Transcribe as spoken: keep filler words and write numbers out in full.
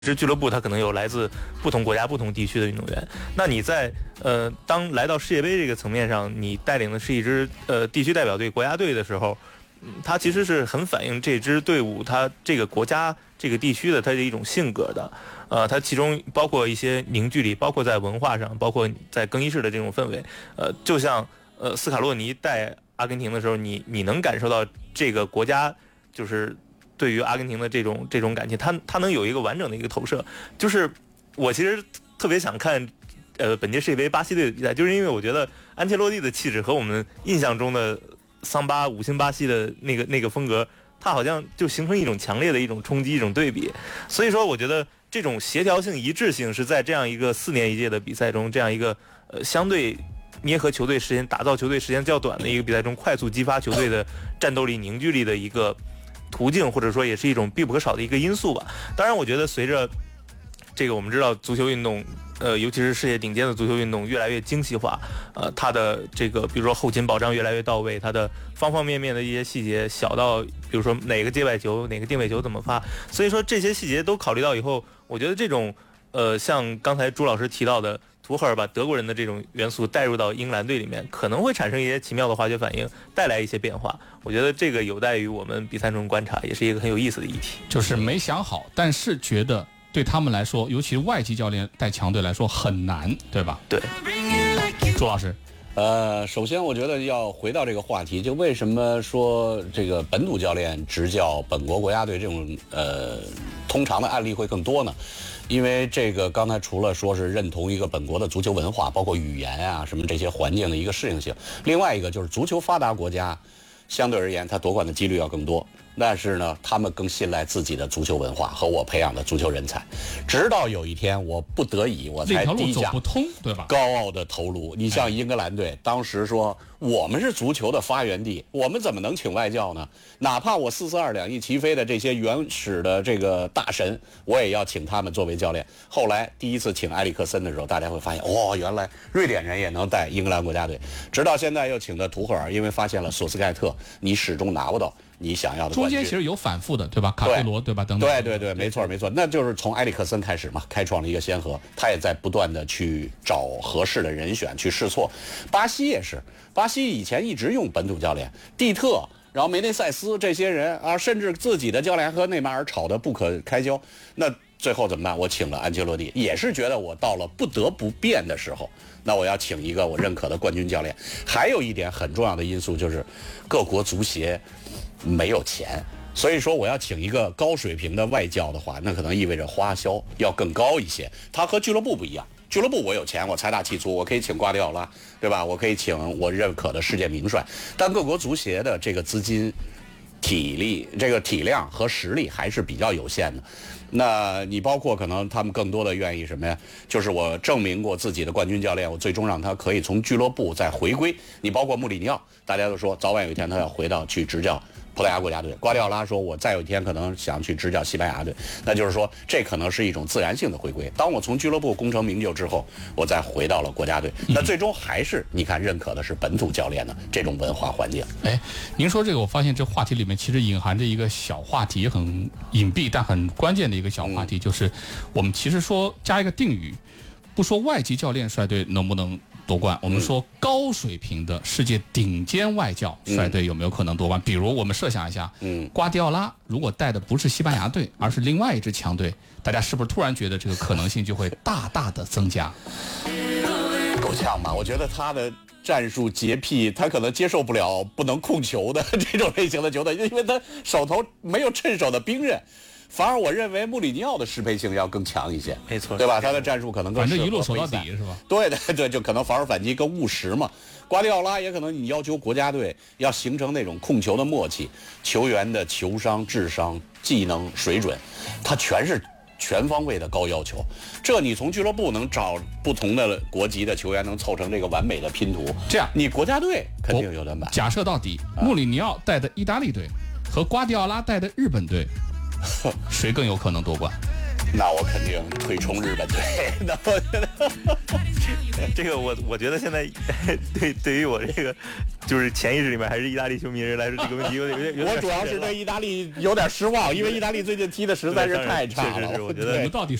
支俱乐部它可能有来自不同国家、不同地区的运动员。那你在呃，当来到世界杯这个层面上，你带领的是一支呃地区代表队、国家队的时候，嗯，它其实是很反映这支队伍它这个国家、这个地区的它的一种性格的。呃，它其中包括一些凝聚力，包括在文化上，包括在更衣室的这种氛围。呃，就像呃斯卡洛尼带阿根廷的时候，你你能感受到这个国家就是对于阿根廷的这种这种感情，他他能有一个完整的一个投射。就是我其实特别想看，呃，本届世界杯巴西队的比赛，就是因为我觉得安切洛蒂的气质和我们印象中的桑巴五星巴西的那个那个风格，它好像就形成一种强烈的一种冲击、一种对比。所以说，我觉得这种协调性、一致性是在这样一个四年一届的比赛中，这样一个呃相对捏合球队时间、打造球队时间较短的一个比赛中，快速激发球队的战斗力、凝聚力的一个途径，或者说也是一种必不可少的一个因素吧。当然，我觉得随着这个我们知道足球运动，呃，尤其是世界顶尖的足球运动越来越精细化，呃，它的这个比如说后勤保障越来越到位，它的方方面面的一些细节，小到比如说哪个界外球、哪个定位球怎么发，所以说这些细节都考虑到以后，我觉得这种呃，像刚才朱老师提到的，图赫尔把德国人的这种元素带入到英格兰队里面，可能会产生一些奇妙的化学反应，带来一些变化。我觉得这个有待于我们比赛中观察，也是一个很有意思的议题。 就是没想好，但是觉得对他们来说，尤其是外籍教练带强队来说很难，对吧？ 对。 朱老师。 呃，首先我觉得要回到这个话题，就为什么说这个本土教练执教本国国家队这种呃通常的案例会更多呢？因为这个刚才除了说是认同一个本国的足球文化，包括语言啊什么这些环境的一个适应性，另外一个就是足球发达国家相对而言它夺冠的几率要更多，但是呢他们更信赖自己的足球文化和我培养的足球人才，直到有一天我不得已我才低下高傲的头颅。你像英格兰队当时说我们是足球的发源地，我们怎么能请外教呢？哪怕我四四二两翼齐飞的这些原始的这个大神，我也要请他们作为教练。后来第一次请埃里克森的时候，大家会发现哦，原来瑞典人也能带英格兰国家队。直到现在又请的图赫尔，因为发现了索斯盖特你始终拿不到你想要的冠军， 中间其实有反复的，对吧？卡佩罗， 对, 对吧？等等， 对对对，没错没错，那就是从埃里克森开始嘛，开创了一个先河，他也在不断的去找合适的人选去试错。巴西也是，巴西以前一直用本土教练蒂特，然后梅内塞斯这些人啊，甚至自己的教练和内马尔吵得不可开交，那最后怎么办？我请了安切洛蒂，也是觉得我到了不得不变的时候，那我要请一个我认可的冠军教练。还有一点很重要的因素就是各国足协没有钱，所以说我要请一个高水平的外教的话，那可能意味着花销要更高一些。他和俱乐部不一样，俱乐部我有钱，我财大气粗，我可以请瓜迪奥拉，对吧？我可以请我认可的世界名帅。但各国足协的这个资金体力这个体量和实力还是比较有限的。那你包括可能他们更多的愿意什么呀？就是我证明过自己的冠军教练，我最终让他可以从俱乐部再回归。你包括穆里尼奥，大家都说早晚有一天他要回到去执教葡萄牙国家队。瓜迪奥拉说我再有一天可能想去执教西班牙队，那就是说这可能是一种自然性的回归。当我从俱乐部功成名就之后，我再回到了国家队，那最终还是你看认可的是本土教练的这种文化环境。 哎，您说这个，我发现这话题里面其实隐含着一个小话题，很隐蔽但很关键的一个小话题，就是我们其实说加一个定语，不说外籍教练率队能不能夺冠，我们说高水平的世界顶尖外教率队有没有可能夺冠？比如我们设想一下，嗯，瓜迪奥拉如果带的不是西班牙队，而是另外一支强队，大家是不是突然觉得这个可能性就会大大的增加？ 够呛吧？我觉得他的战术洁癖，他可能接受不了不能控球的这种类型的球队，因为他手头没有趁手的兵刃。反而我认为穆里尼奥的适配性要更强一些， 没错， 对吧？他的战术可能更反正一路守到底是吧？ 对对对，就可能防守反击更务实嘛。瓜迪奥拉也可能你要求国家队要形成那种控球的默契，球员的球商、智商、技能水准，他全是全方位的高要求。这你从俱乐部能找不同的国籍的球员能凑成这个完美的拼图， 这样你国家队肯定有点难。 假设到底，穆里尼奥带的意大利队和瓜迪奥拉带的日本队。谁更有可能夺冠？ 那我肯定推崇日本队。那我觉得这个我我觉得现在对对于我这个就是潜意识里面还是意大利球迷人来说，这个问题有点有点有点。 我主要是对意大利有点失望，因为意大利最近踢的实在是太差了。 是是是，我觉得我们到底